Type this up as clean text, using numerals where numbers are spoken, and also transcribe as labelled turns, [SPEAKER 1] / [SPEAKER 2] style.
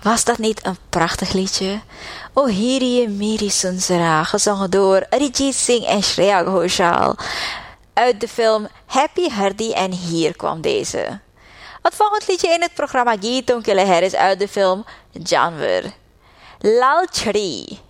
[SPEAKER 1] Was dat niet een prachtig liedje? O Hiri Miri Sunsara, gezongen door Arijit Singh en Shreya Ghoshal. Uit de film Happy Hardy en hier kwam deze. Het volgende liedje in het programma Geeton Kille is uit de film Janwar. Lal Chhri.